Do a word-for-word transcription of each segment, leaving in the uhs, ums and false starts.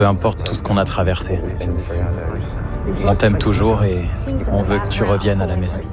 Peu importe tout ce qu'on a traversé. On t'aime toujours et on veut que tu reviennes à la maison.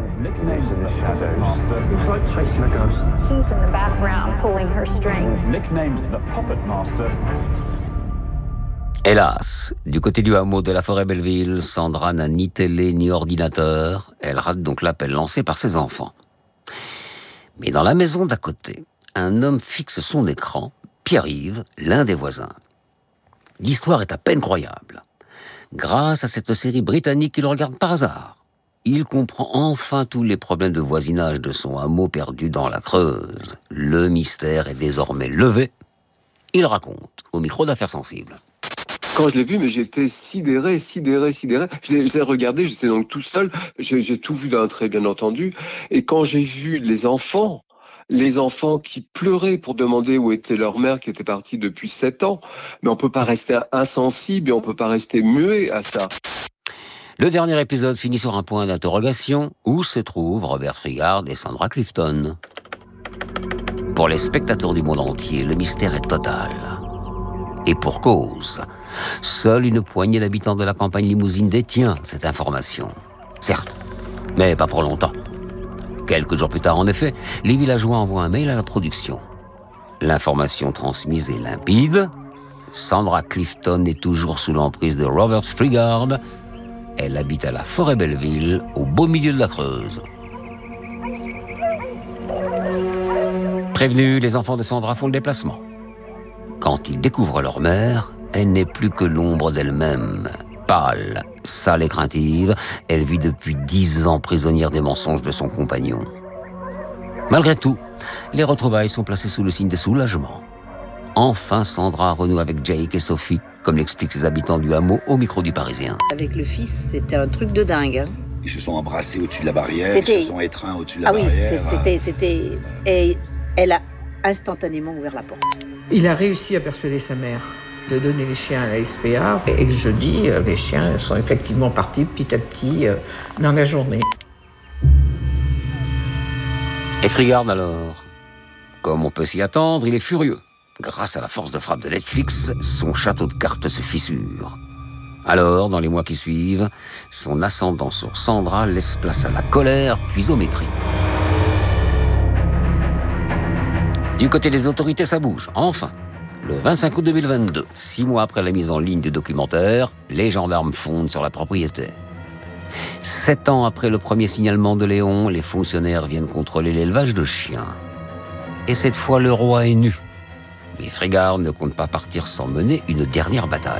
Hélas, du côté du hameau de la forêt Belleville, Sandra n'a ni télé ni ordinateur. Elle rate donc l'appel lancé par ses enfants. Mais dans la maison d'à côté, un homme fixe son écran, Pierre-Yves, l'un des voisins. L'histoire est à peine croyable. Grâce à cette série britannique qu'il regarde par hasard, il comprend enfin tous les problèmes de voisinage de son hameau perdu dans la Creuse. Le mystère est désormais levé. Il raconte au micro d'Affaires sensibles. Quand je l'ai vu, mais j'étais sidéré, sidéré, sidéré. Je l'ai, je l'ai regardé, j'étais donc tout seul. J'ai, j'ai tout vu d'un trait, bien entendu. Et quand j'ai vu les enfants, les enfants qui pleuraient pour demander où était leur mère qui était partie depuis sept ans, mais on peut pas rester insensible et on peut pas rester muet à ça. Le dernier épisode finit sur un point d'interrogation. Où se trouvent Robert Frigard et Sandra Clifton ? Pour les spectateurs du monde entier, le mystère est total. Et pour cause. Seule une poignée d'habitants de la campagne limousine détient cette information. Certes, mais pas pour longtemps. Quelques jours plus tard, en effet, les villageois envoient un mail à la production. L'information transmise est limpide. Sandra Clifton est toujours sous l'emprise de Robert Frigard. Elle habite à la forêt Belleville, au beau milieu de la Creuse. Prévenus, les enfants de Sandra font le déplacement. Quand ils découvrent leur mère, elle n'est plus que l'ombre d'elle-même. Pâle, sale et craintive, elle vit depuis dix ans prisonnière des mensonges de son compagnon. Malgré tout, les retrouvailles sont placées sous le signe de soulagement. Enfin, Sandra renoue avec Jake et Sophie, comme l'expliquent ses habitants du hameau au micro du Parisien. Avec le fils, c'était un truc de dingue. Hein. Ils se sont embrassés au-dessus de la barrière, c'était... ils se sont étreints au-dessus de la ah barrière. Ah oui, c'était, c'était... Et elle a instantanément ouvert la porte. Il a réussi à persuader sa mère de donner les chiens à la S P A. Et le jeudi, les chiens sont effectivement partis petit à petit dans la journée. Et Frigard alors ? Comme on peut s'y attendre, il est furieux. Grâce à la force de frappe de Netflix, son château de cartes se fissure. Alors, dans les mois qui suivent, son ascendant sur Sandra laisse place à la colère, puis au mépris. Du côté des autorités, ça bouge, enfin. Le vingt-cinq août deux mille vingt-deux, six mois après la mise en ligne du documentaire, les gendarmes fondent sur la propriété. Sept ans après le premier signalement de Léon, les fonctionnaires viennent contrôler l'élevage de chiens. Et cette fois, le roi est nu. Mais Frigard ne compte pas partir sans mener une dernière bataille.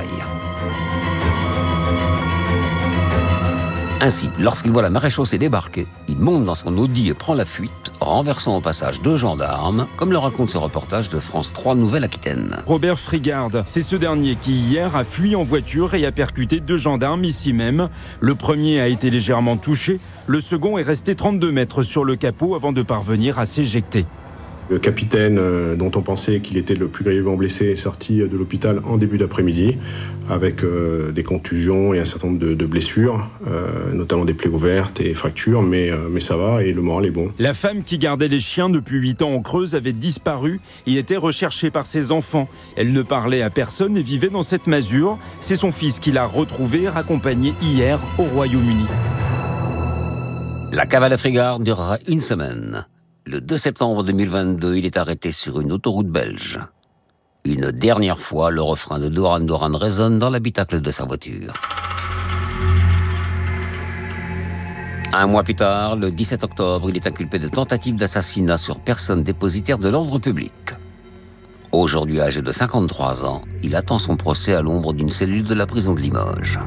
Ainsi, lorsqu'il voit la maréchaussée débarquer, il monte dans son Audi et prend la fuite, renversant au passage deux gendarmes, comme le raconte ce reportage de France trois Nouvelle-Aquitaine. Robert Frigard, c'est ce dernier qui hier a fui en voiture et a percuté deux gendarmes ici même. Le premier a été légèrement touché, le second est resté trente-deux mètres sur le capot avant de parvenir à s'éjecter. Le capitaine, euh, dont on pensait qu'il était le plus grièvement blessé, est sorti de l'hôpital en début d'après-midi avec euh, des contusions et un certain nombre de, de blessures, euh, notamment des plaies ouvertes et fractures, mais, euh, mais ça va et le moral est bon. La femme qui gardait les chiens depuis huit ans en Creuse avait disparu et était recherchée par ses enfants. Elle ne parlait à personne et vivait dans cette masure. C'est son fils qui l'a retrouvée et raccompagnée hier au Royaume-Uni. La cavale à Frigard durera une semaine. Le deux septembre deux mille vingt-deux, il est arrêté sur une autoroute belge. Une dernière fois, le refrain de Duran Duran résonne dans l'habitacle de sa voiture. Un mois plus tard, le dix-sept octobre, il est inculpé de tentative d'assassinat sur personne dépositaire de l'ordre public. Aujourd'hui âgé de cinquante-trois ans, il attend son procès à l'ombre d'une cellule de la prison de Limoges.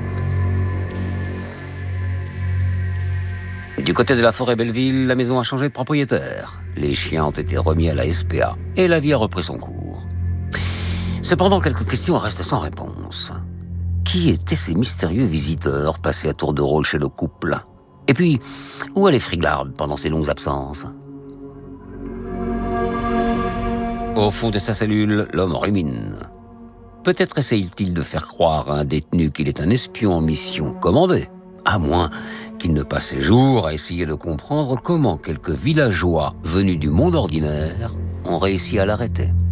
Du côté de la forêt Belleville, la maison a changé de propriétaire. Les chiens ont été remis à la S P A et la vie a repris son cours. Cependant, quelques questions restent sans réponse. Qui étaient ces mystérieux visiteurs passés à tour de rôle chez le couple ? Et puis, où allait Frigard pendant ses longues absences ? Au fond de sa cellule, l'homme rumine. Peut-être essaye-t-il de faire croire à un détenu qu'il est un espion en mission commandée, à moins qu'il ne passe ses jours à essayer de comprendre comment quelques villageois venus du monde ordinaire ont réussi à l'arrêter.